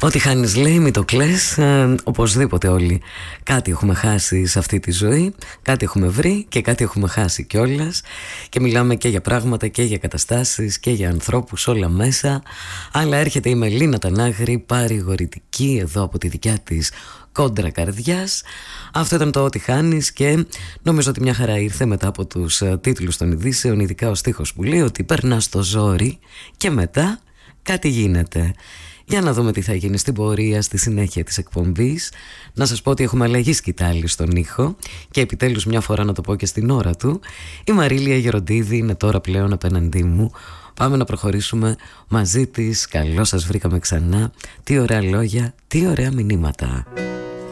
Ό,τι χάνεις λέει μη το κλαις. Οπωσδήποτε όλοι κάτι έχουμε χάσει σε αυτή τη ζωή. Κάτι έχουμε βρει και κάτι έχουμε χάσει κιόλας. Και μιλάμε και για πράγματα και για καταστάσεις και για ανθρώπους όλα μέσα. Αλλά έρχεται η Μελίνα Τανάγρη, παρηγορητική εδώ από τη δικιά της κόντρα καρδιάς. Αυτό ήταν το «Ό,τι χάνεις» και νομίζω ότι μια χαρά ήρθε μετά από τους τίτλους των ειδήσεων, ειδικά ο στίχος που λέει ότι περνά στο ζόρι και μετά κάτι γίνεται. Για να δούμε τι θα γίνει στην πορεία, στη συνέχεια της εκπομπής. Να σας πω ότι έχουμε αλλαγή σκητάλη στον ήχο και επιτέλους μια φορά να το πω και στην ώρα του. Η Μαρίλια Γεροντίδη είναι τώρα πλέον απέναντί μου. Πάμε να προχωρήσουμε μαζί της. Καλώς σας βρήκαμε ξανά. Τι ωραία λόγια, τι ωραία μηνύματα.